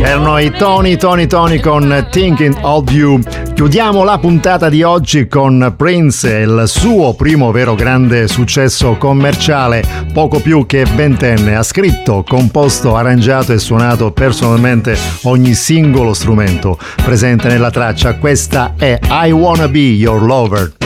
Erano i Tony con Thinking of You. Chiudiamo la puntata di oggi con Prince e il suo primo vero grande successo commerciale, poco più che ventenne. Ha scritto, composto, arrangiato e suonato personalmente ogni singolo strumento presente nella traccia. Questa è I Wanna Be Your Lover.